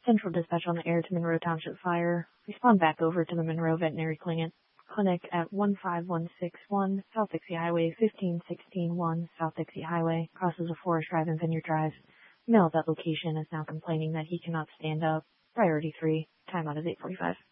Central dispatch on the air to Monroe Township Fire. Respond back over to the Monroe Veterinary Clinic at 15161 South Dixie Highway, 15161 South Dixie Highway, crosses a Forest Drive and Vineyard Drive. Male at that location is now complaining that he cannot stand up. Priority 3. Timeout is 8:45.